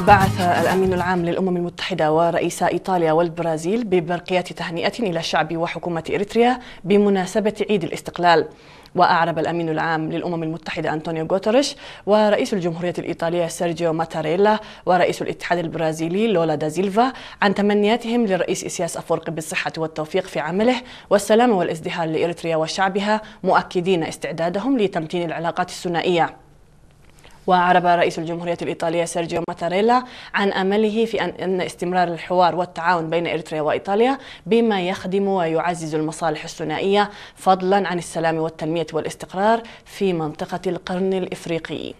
بعث الأمين العام للأمم المتحدة ورئيس إيطاليا والبرازيل ببرقيات تهنئة إلى الشعب وحكومة إريتريا بمناسبة عيد الاستقلال. وأعرب الأمين العام للأمم المتحدة أنطونيو غوتيريش ورئيس الجمهورية الإيطالية سيرجيو ماتاريلا ورئيس الاتحاد البرازيلي لولا دا سيلفا عن تمنياتهم للرئيس إسياس أفورقي بالصحة والتوفيق في عمله والسلام والازدهار لإريتريا وشعبها، مؤكدين استعدادهم لتمتين العلاقات الثنائية. وأعرب رئيس الجمهورية الإيطالية سيرجيو ماتاريلا عن أمله في أن استمرار الحوار والتعاون بين إريتريا وإيطاليا بما يخدم ويعزز المصالح الثنائية فضلا عن السلام والتنمية والاستقرار في منطقة القرن الإفريقي.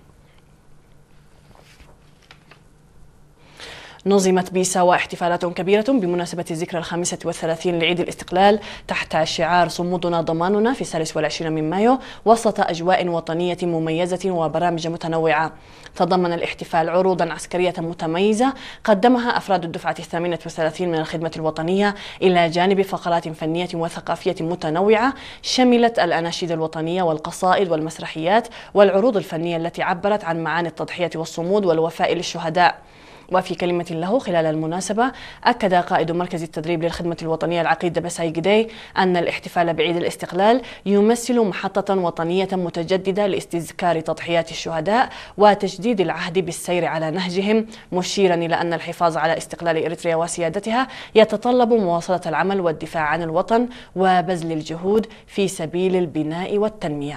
نظمت بساوا احتفالات كبيرة بمناسبة الذكرى 35 لعيد الاستقلال تحت شعار صمودنا ضماننا في 23 من مايو وسط أجواء وطنية مميزة وبرامج متنوعة. تضمن الاحتفال عروضا عسكرية متميزة قدمها أفراد الدفعة 38 من الخدمة الوطنية إلى جانب فقرات فنية وثقافية متنوعة شملت الأناشيد الوطنية والقصائد والمسرحيات والعروض الفنية التي عبرت عن معاني التضحية والصمود والوفاء للشهداء. وفي كلمة له خلال المناسبة أكد قائد مركز التدريب للخدمة الوطنية العقيد دبساي جدي أن الاحتفال بعيد الاستقلال يمثل محطة وطنية متجددة لاستذكار تضحيات الشهداء وتجديد العهد بالسير على نهجهم، مشيرا إلى أن الحفاظ على استقلال إريتريا وسيادتها يتطلب مواصلة العمل والدفاع عن الوطن وبذل الجهود في سبيل البناء والتنمية.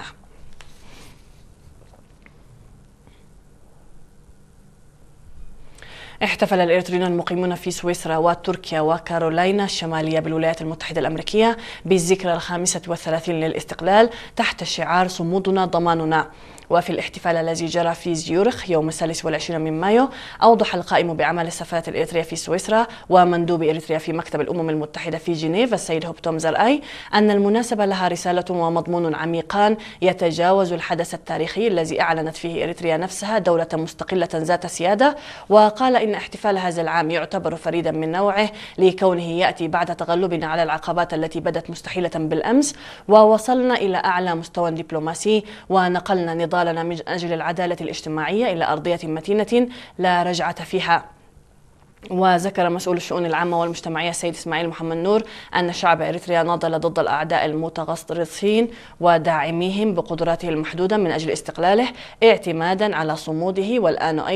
احتفل الإريتريون المقيمون في سويسرا وتركيا وكارولاينا الشمالية بالولايات المتحدة الأمريكية بالذكرى 35 للاستقلال تحت شعار صمودنا ضماننا. وفي الاحتفال الذي جرى في زيورخ يوم 23 من مايو أوضح القائم بأعمال السفارة الإريترية في سويسرا ومندوب إريتريا في مكتب الأمم المتحدة في جنيف السيد هوب توم زرآي أن المناسبة لها رسالة ومضمون عميقان يتجاوز الحدث التاريخي الذي أعلنت فيه إريتريا نفسها دولة مستقلة ذات سيادة. وقال إن احتفال هذا العام يعتبر فريدا من نوعه لكونه يأتي بعد تغلبنا على العقبات التي بدت مستحيلة بالأمس ووصلنا إلى أعلى مستوى دبلوماسي ونقلنا نضالنا من أجل العدالة الاجتماعية إلى أرضية متينة لا رجعة فيها. وذكر مسؤول الشؤون العامة والمجتمعية السيد إسماعيل محمد نور أن شعب إريتريا ناضل ضد الأعداء المتغطرسين وداعميهم بقدراته المحدودة من أجل استقلاله اعتمادا على صموده، والآن أيضا